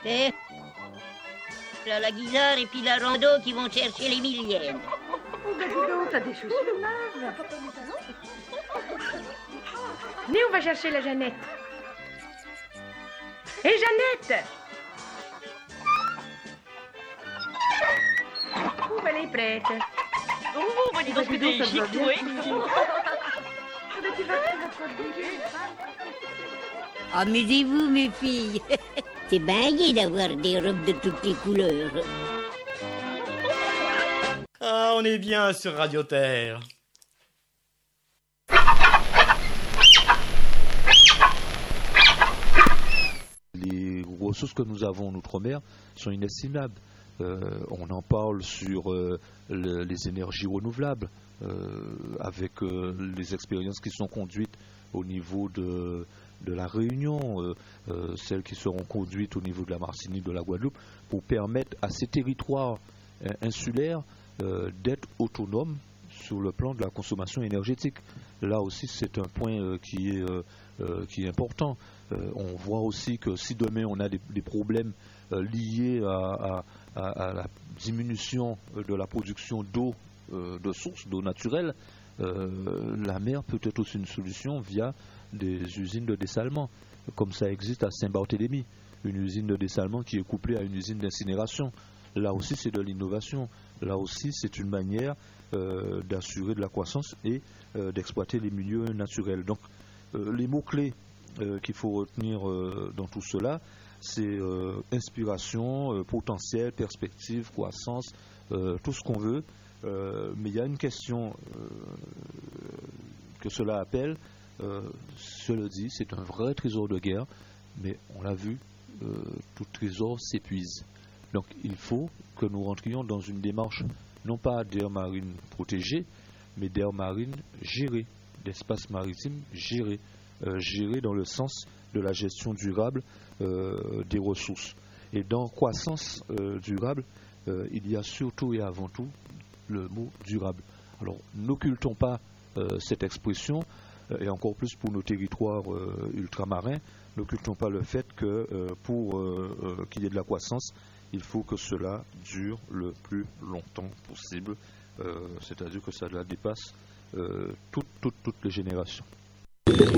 Et là, la guisarde et puis la rando qui vont chercher les millièmes. Oh, ben dis donc, t'as des chaussures neuves. Venez, on va chercher la Jeannette. Hé, Jeannette! Oh, ben, elle est prête. Oh, bah dis donc, que t'es chic, toi. Amusez-vous, mes filles. C'est bien gai d'avoir des robes de toutes les couleurs. Ah, on est bien sur Radio Terre. Les ressources que nous avons en Outre-mer sont inestimables. On en parle sur les énergies renouvelables, avec les expériences qui sont conduites au niveau de la Réunion, celles qui seront conduites au niveau de la Martinique, de la Guadeloupe, pour permettre à ces territoires insulaires d'être autonomes sur le plan de la consommation énergétique. Là aussi, c'est un point qui est important. On voit aussi que si demain on a des problèmes liés à la diminution de la production d'eau, de sources d'eau naturelle, la mer peut être aussi une solution via des usines de dessalement, comme ça existe à Saint-Barthélemy, une usine de dessalement qui est couplée à une usine d'incinération. Là aussi, c'est de l'innovation. Là aussi, c'est une manière d'assurer de la croissance et d'exploiter les milieux naturels. Donc, les mots-clés qu'il faut retenir dans tout cela, c'est inspiration, potentiel, perspective, croissance, tout ce qu'on veut. Mais il y a une question que cela appelle, cela dit, c'est un vrai trésor de guerre, mais on l'a vu, tout trésor s'épuise. Donc il faut que nous rentrions dans une démarche, non pas d'aire marine protégée, mais d'aire marine gérée, d'espace maritime géré. Géré dans le sens de la gestion durable des ressources. Et dans croissance durable, il y a surtout et avant tout le mot durable. Alors n'occultons pas cette expression, et encore plus pour nos territoires ultramarins, n'occultons pas le fait que pour qu'il y ait de la croissance, il faut que cela dure le plus longtemps possible, c'est-à-dire que cela dépasse toutes les générations.